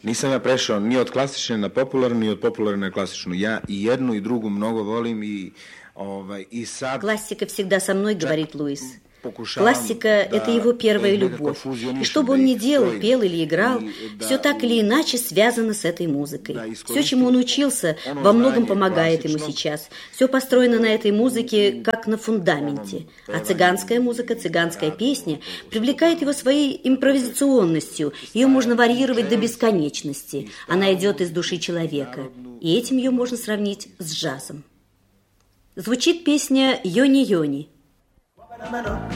Nisam ja prešao ni od klasične na popularnu, ni od popularne na klasičnu. Я и jednu, и другу много волим, и sad... Классика всегда со мной, говорит Луис. Классика – это его первая любовь. И что бы он ни делал, пел или играл, все так или иначе связано с этой музыкой. Все, чему он учился, во многом помогает ему сейчас. Все построено на этой музыке, как на фундаменте. А цыганская музыка, цыганская песня привлекает его своей импровизационностью. Ее можно варьировать до бесконечности. Она идет из души человека. И этим ее можно сравнить с джазом. Звучит песня «Йони-Йони».